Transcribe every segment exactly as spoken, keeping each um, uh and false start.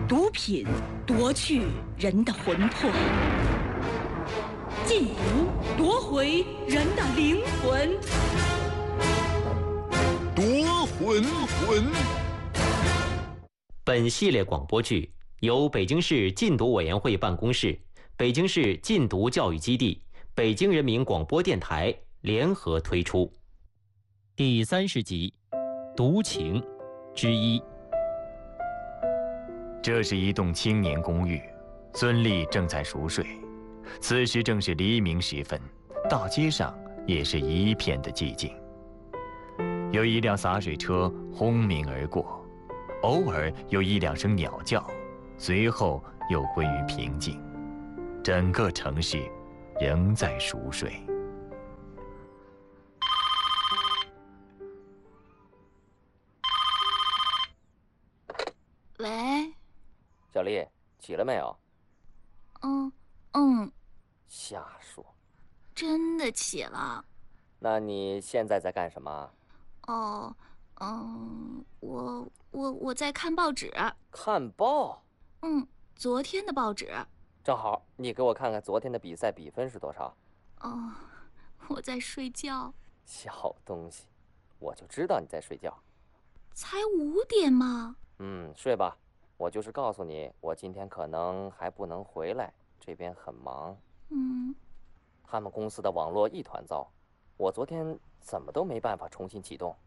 毒品夺去人的魂魄，禁毒夺回人的灵魂。 夺魂魂。 本系列广播剧由北京市禁毒委员会办公室、北京市禁毒教育基地、北京人民广播电台联合推出。第三十集，毒情之一。 这是一栋青年公寓，孙俪正在熟睡。此时正是黎明时分，大街上也是一片的寂静。有一辆洒水车轰鸣而过，偶尔有一两声鸟叫，随后又归于平静。整个城市仍在熟睡。 喂， 小丽，起了没有？ 嗯嗯， 瞎说， 真的起了。 那你现在在干什么？ 哦，嗯，我我我在看报纸。 看报？ 嗯，昨天的报纸。 正好，你给我看看昨天的比赛比分是多少？ 哦，我在睡觉。 小东西，我就知道你在睡觉。 才五点吗？ 嗯，睡吧。我就是告诉你，我今天可能还不能回来，这边很忙。 嗯。 他们公司的网络一团糟，我昨天怎么都没办法重新启动。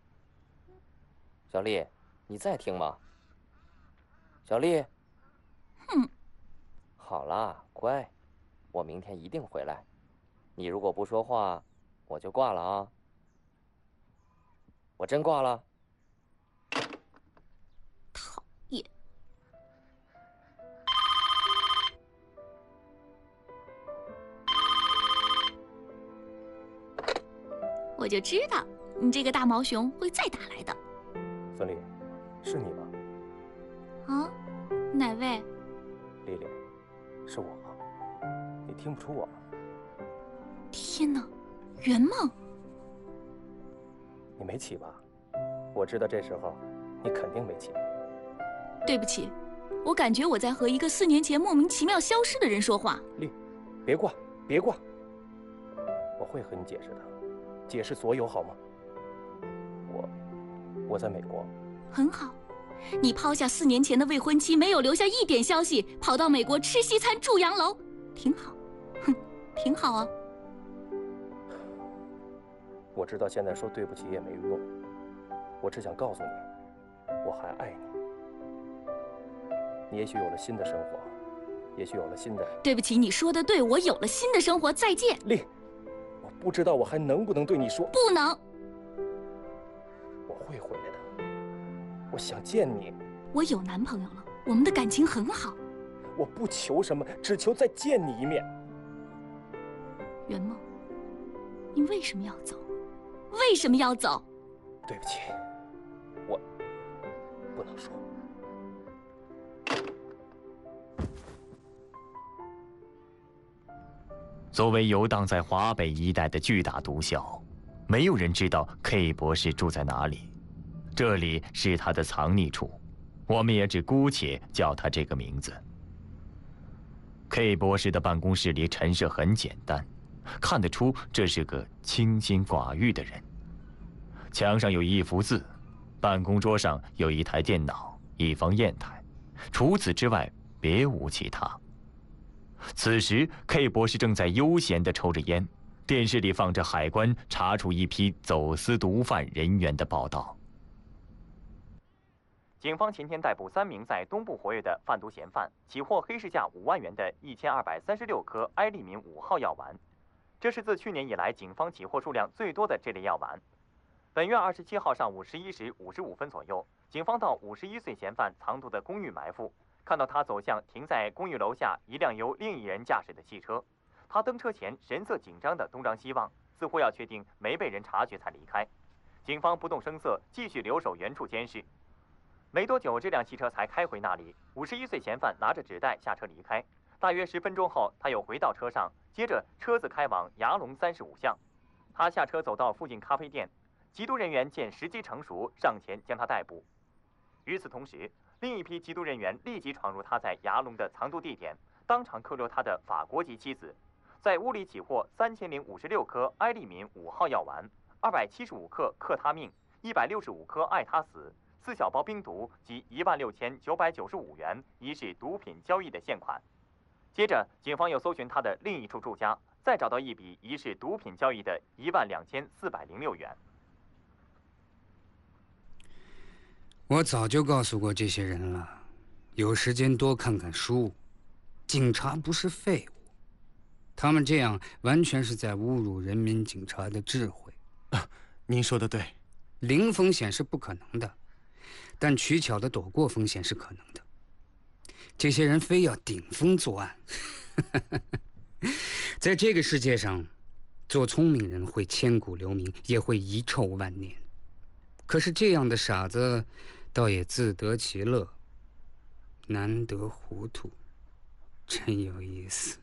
小丽，你在听吗？小丽。 哼。 好啦，乖，我明天一定回来。你如果不说话，我就挂了啊。我真挂了。 讨厌。我就知道你这个大毛熊会再打来的。 孙俪，是你吗？ 啊？哪位？ 丽丽，是我。你听不出我吗？ 天哪，圆梦！ 你没起吧？我知道这时候你肯定没起。 对不起，我感觉我在和一个四年前莫名其妙消失的人说话。 丽，别挂，别挂，我会和你解释的，解释所有好吗？我，我在美国。 很好，你抛下四年前的未婚妻，没有留下一点消息，跑到美国吃西餐住洋楼，挺好。哼，挺好啊。 我知道现在说对不起也没用，我只想告诉你，我还爱你。你也许有了新的生活，也许有了新的…… 对不起，你说的对，我有了新的生活，再见。 丽，我不知道我还能不能对你说。 不能。 我会回来的，我想见你。 我有男朋友了，我们的感情很好。 我不求什么，只求再见你一面。 圆梦，你为什么要走？为什么要走？ 对不起，我不能说。 作为游荡在华北一带的巨大毒枭，没有人知道 K 博士住在哪里，这里是他的藏匿处，我们也只姑且叫他这个名字。K 博士的办公室里陈设很简单，看得出这是个清心寡欲的人。墙上有一幅字，办公桌上有一台电脑，一方砚台，除此之外别无其他。此时 K 博士正在悠闲地抽着烟，电视里放着海关查处一批走私毒贩人员的报道。 警方前天逮捕三名在东部活跃的贩毒嫌犯，起获黑市价五万元的一千二百三十六颗埃利敏五号药丸，这是自去年以来警方起获数量最多的这类药丸。本月二十七号上午十一时五十五分左右，警方到五十一岁嫌犯藏毒的公寓埋伏，看到他走向停在公寓楼下一辆由另一人驾驶的汽车。他登车前神色紧张地东张西望，似乎要确定没被人察觉才离开。警方不动声色，继续留守原处监视。没多久，这辆汽车才开回那里。五十一岁嫌犯拿着纸袋下车离开。大约十分钟后，他又回到车上，接着车子开往牙龙三十五巷。他下车走到附近咖啡店，缉毒人员见时机成熟，上前将他逮捕。 与此同时，另一批缉毒人员立即闯入他在牙龙的藏毒地点，当场扣留他的法国籍妻子，在屋里起获三千零五十六颗埃利敏五号药丸、二百七十五克克他命、一百六十五颗艾他死、四小包冰毒及一万六千九百九十五元疑似毒品交易的现款。接着，警方又搜寻他的另一处住家，再找到一笔疑似毒品交易的一万两千四百零六元。 我早就告诉过这些人了，有时间多看看书。警察不是废物，他们这样完全是在侮辱人民警察的智慧。 啊，您说的对， 零风险是不可能的，但取巧的躲过风险是可能的。这些人非要顶风作案，在这个世界上，做聪明人会千古留名，也会遗臭万年。可是这样的傻子，倒也自得其乐，难得糊涂，真有意思。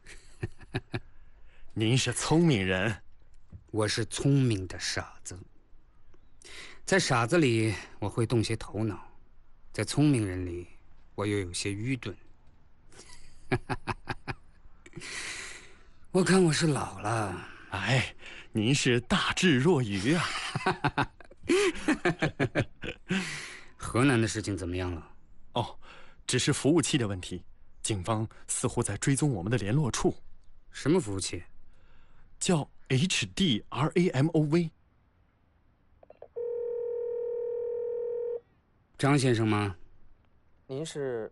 您是聪明人， 我是聪明的傻子。在傻子里，我会动些头脑；在聪明人里，我又有些愚钝。我看我是老了。 哎，您是大智若愚啊。 河南的事情怎么样了？ 哦，只是服务器的问题，警方似乎在追踪我们的联络处。 什么服务器？ 叫 H D R A M O V。 张先生吗？ 您是？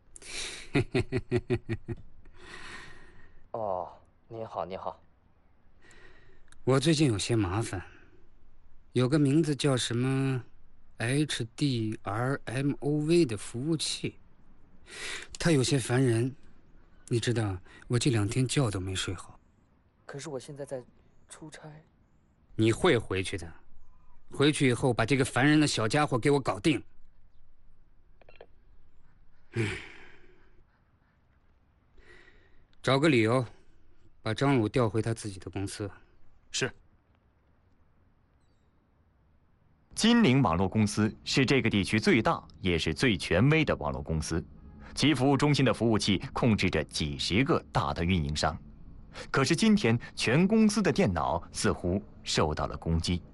哦，您好，您好。 我最近有些麻烦，有个名字叫什么 H D R M O V 的服务器，它有些烦人。你知道，我这两天觉都没睡好。 可是我现在在出差。 你会回去的，回去以后把这个烦人的小家伙给我搞定。嗯，找个理由，把张鲁调回他自己的公司。 是。 金陵网络公司是这个地区最大也是最权威的网络公司，其服务中心的服务器控制着几十个大的运营商。可是今天，全公司的电脑似乎受到了攻击。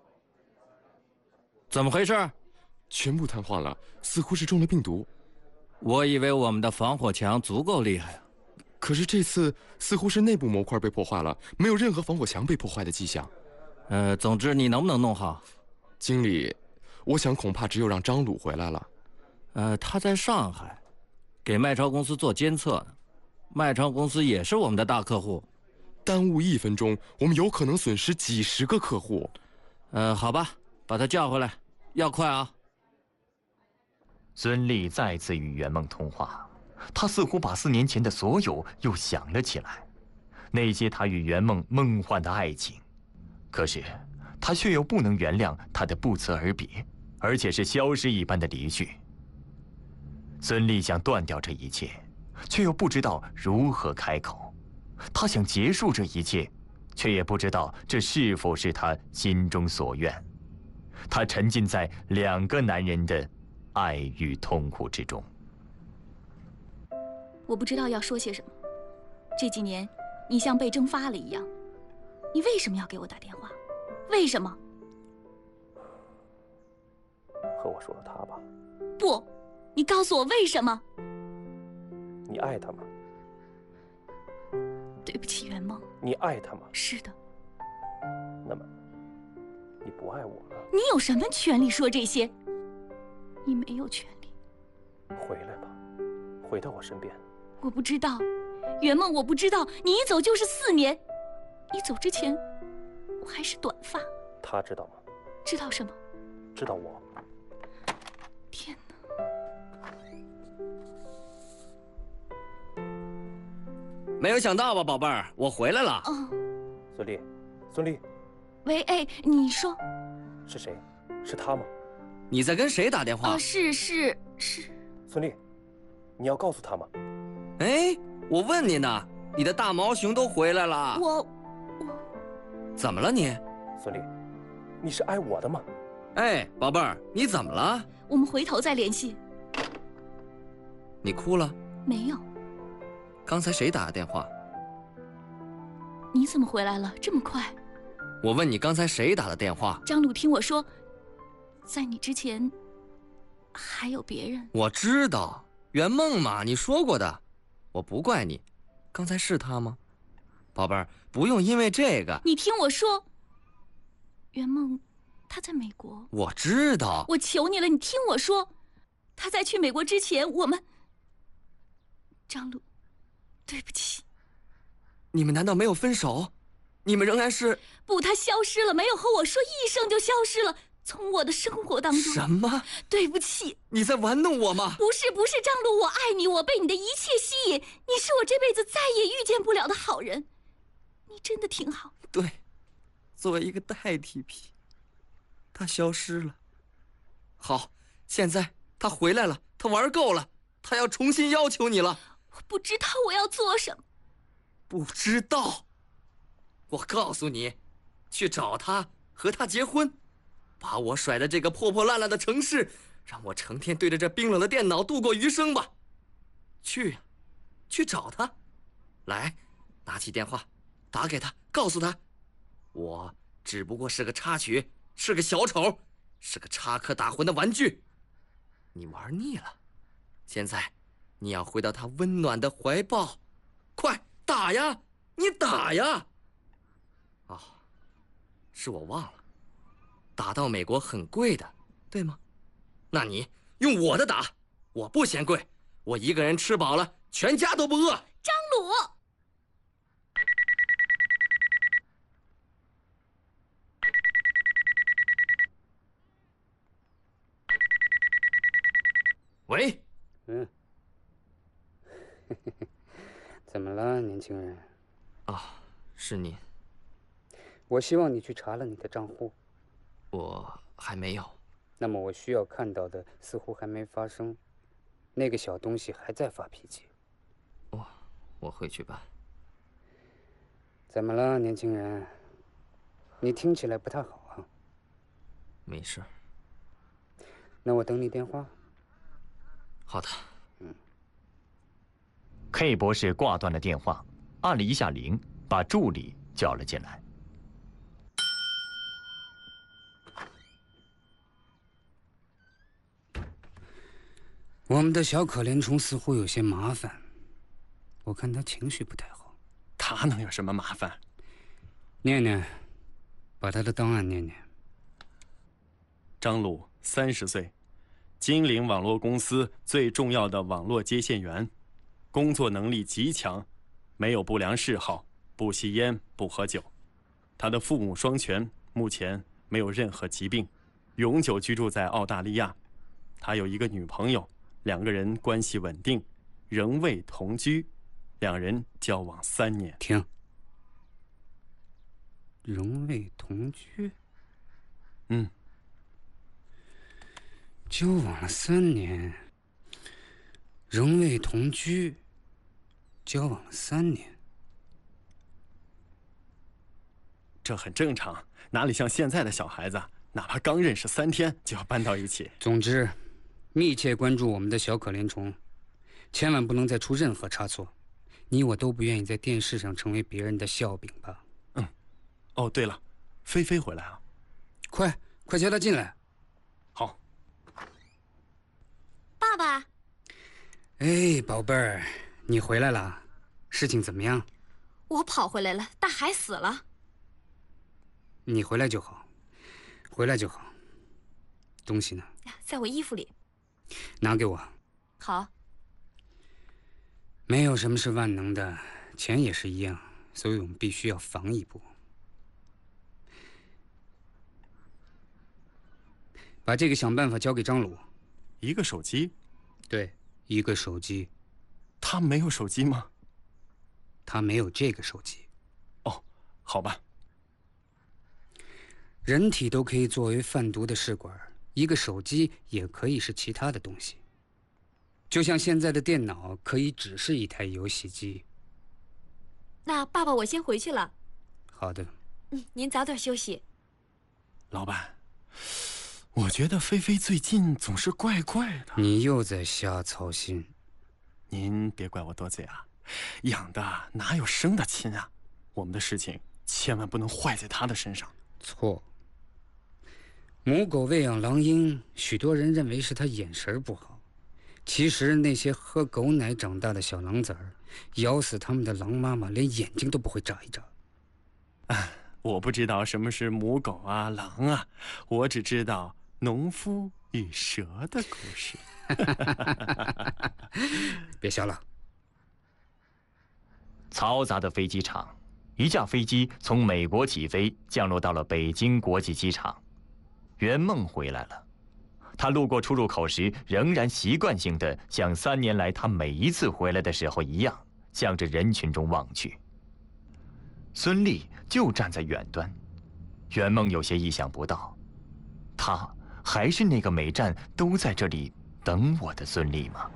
怎么回事？ 全部瘫痪了，似乎是中了病毒。 我以为我们的防火墙足够厉害啊， 可是这次似乎是内部模块被破坏了，没有任何防火墙被破坏的迹象。 呃，总之你能不能弄好？ 经理，我想恐怕只有让张鲁回来了。 呃，他在上海，给麦超公司做监测呢。麦超公司也是我们的大客户， 耽误一分钟，我们有可能损失几十个客户。 呃，好吧，把他叫回来，要快啊！ 孙俪再次与圆梦通话，他似乎把四年前的所有又想了起来，那些他与圆梦梦幻的爱情。可是，他却又不能原谅他的不辞而别，而且是消失一般的离去。孙俪想断掉这一切，却又不知道如何开口。他想结束这一切，却也不知道这是否是他心中所愿。他沉浸在两个男人的爱与痛苦之中。 我不知道要说些什么。这几年，你像被蒸发了一样。你为什么要给我打电话？为什么？ 和我说说他吧。 不，你告诉我为什么？ 你爱他吗？ 对不起，圆梦。 你爱他吗？ 是的。 那么，你不爱我了？ 你有什么权利说这些？你没有权利。 回来吧，回到我身边。 我不知道，圆梦，我不知道。你一走就是四年，你走之前，我还是短发。 他知道吗？ 知道什么？ 知道我。 天哪！ 没有想到吧，宝贝儿，我回来了。 哦， 孙俪，孙俪。 喂，哎，你说。 是谁？是他吗？ 你在跟谁打电话？ 啊，是是是。 孙俪，你要告诉他吗？ 哎，我问你呢，你的大毛熊都回来了。 我我。 怎么了你？ 孙俪，你是爱我的吗？ 哎，宝贝儿，你怎么了？ 我们回头再联系。 你哭了？ 没有。 刚才谁打的电话？ 你怎么回来了？这么快？ 我问你，刚才谁打的电话？ 张鲁听我说，在你之前还有别人。 我知道，圆梦嘛，你说过的。我不怪你，刚才是他吗？宝贝儿，不用因为这个。 你听我说，圆梦他在美国。 我知道。 我求你了，你听我说，他在去美国之前，我们……张鲁，对不起。 你们难道没有分手？你们仍然是…… 不，他消失了，没有和我说一声就消失了，从我的生活当中。 什么？ 对不起。 你在玩弄我吗？ 不是，不是，张鲁，我爱你，我被你的一切吸引，你是我这辈子再也遇见不了的好人，你真的挺好。 对，作为一个代替品，他消失了。好，现在他回来了，他玩够了，他要重新要求你了。 我不知道我要做什么。 不知道？我告诉你，去找他，和他结婚，把我甩在这个破破烂烂的城市，让我成天对着这冰冷的电脑度过余生吧。去呀，去找他。来，拿起电话，打给他，告诉他，我只不过是个插曲，是个小丑，是个插科打诨的玩具。你玩腻了，现在你要回到他温暖的怀抱。快打呀，你打呀！哦，是我忘了，打到美国很贵的，对吗？那你用我的打，我不嫌贵，我一个人吃饱了，全家都不饿。 张鲁。 喂。 嗯。怎么了，年轻人？ 啊，是你。 我希望你去查了你的账户。 我还没有。 那么我需要看到的似乎还没发生，那个小东西还在发脾气。 我我会去办。 怎么了，年轻人？你听起来不太好啊。 没事。 那我等你电话。 好的。 嗯。 K 博士挂断了电话，按了一下铃，把助理叫了进来。 我们的小可怜虫似乎有些麻烦，我看他情绪不太好。 他能有什么麻烦？ 念念，把他的档案念念。 张鲁，三十岁，金陵网络公司最重要的网络接线员，工作能力极强，没有不良嗜好，不吸烟，不喝酒。他的父母双全，目前没有任何疾病，永久居住在澳大利亚。他有一个女朋友，两个人关系稳定，仍未同居，两人交往三年。 停。仍未同居？ 嗯。 交往了三年，仍未同居，交往了三年。 这很正常，哪里像现在的小孩子，哪怕刚认识三天就要搬到一起。 总之，密切关注我们的小可怜虫，千万不能再出任何差错。你我都不愿意在电视上成为别人的笑柄吧？ 嗯。哦，对了，菲菲回来了， 快快叫她进来。 好。 爸爸。 哎，宝贝儿，你回来了，事情怎么样？ 我跑回来了，大海死了。 你回来就好，回来就好。东西呢？ 在我衣服里。 拿给我。 好。 没有什么是万能的，钱也是一样，所以我们必须要防一步。把这个想办法交给张鲁。 一个手机？ 对，一个手机。 他没有手机吗？ 他没有这个手机。 哦，好吧。 人体都可以作为贩毒的试管，一个手机也可以是其他的东西。就像现在的电脑可以只是一台游戏机。 那爸爸，我先回去了。 好的。 嗯，您早点休息。 老板，我觉得菲菲最近总是怪怪的。 你又在瞎操心。 您别怪我多嘴啊，养的哪有生的亲啊？我们的事情千万不能坏在他的身上。 错。母狗喂养狼鹰，许多人认为是它眼神不好，其实那些喝狗奶长大的小狼崽儿，咬死他们的狼妈妈连眼睛都不会眨一眨。 啊，我不知道什么是母狗啊、狼啊，我只知道农夫与蛇的故事。 别笑了。 嘈杂的飞机场，一架飞机从美国起飞，降落到了北京国际机场。圆梦回来了，他路过出入口时，仍然习惯性的像三年来他每一次回来的时候一样，向着人群中望去。孙俪就站在远端，圆梦有些意想不到，他还是那个每站都在这里等我的孙俪吗？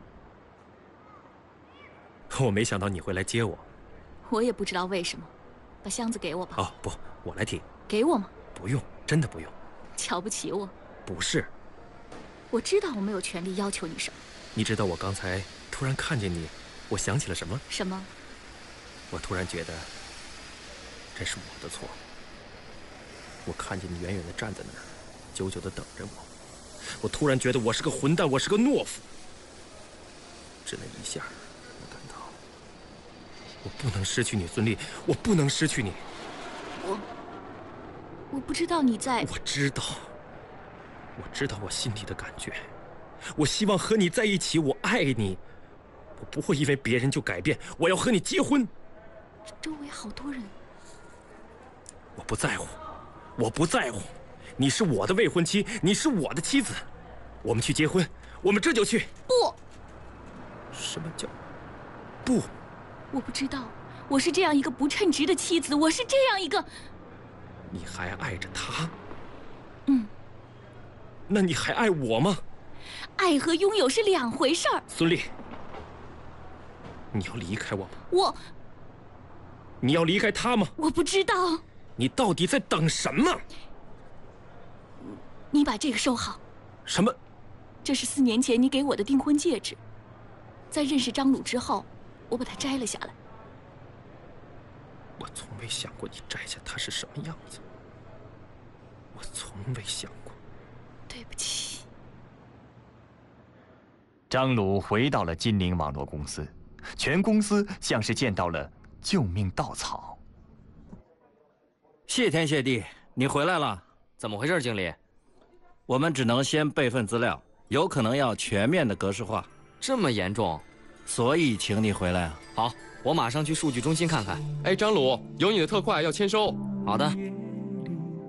我没想到你会来接我。 我也不知道为什么，把箱子给我吧。 哦，不，我来提。 给我吗？ 不用，真的不用。 瞧不起我？ 不是。 我知道我没有权利要求你什么。 你知道我刚才突然看见你，我想起了什么？ 什么？ 我突然觉得这是我的错。我看见你远远地站在那儿，久久地等着我。我突然觉得我是个混蛋，我是个懦夫。只那一下，我感到我不能失去你，孙俪，我不能失去你。 我我不知道你在。 我知道，我知道我心里的感觉。我希望和你在一起，我爱你。我不会因为别人就改变，我要和你结婚。 周围好多人。 我不在乎，我不在乎。你是我的未婚妻，你是我的妻子。我们去结婚，我们这就去。 不。 什么叫不？ 我不知道，我是这样一个不称职的妻子，我是这样一个。 你还爱着他？ 嗯。 那你还爱我吗？ 爱和拥有是两回事儿。 孙俪，你要离开我吗？ 我。 你要离开他吗？ 我不知道。 你到底在等什么？ 你把这个收好。 什么？ 这是四年前你给我的订婚戒指，在认识张鲁之后，我把它摘了下来。 我从未想过你摘下它是什么样子，我从未想过。 对不起。 张鲁回到了金陵网络公司，全公司像是见到了救命稻草。 谢天谢地，你回来了。 怎么回事，经理？ 我们只能先备份资料，有可能要全面的格式化。 这么严重？ 所以请你回来啊。 好，我马上去数据中心看看。 哎，张鲁，有你的特快要签收。 好的。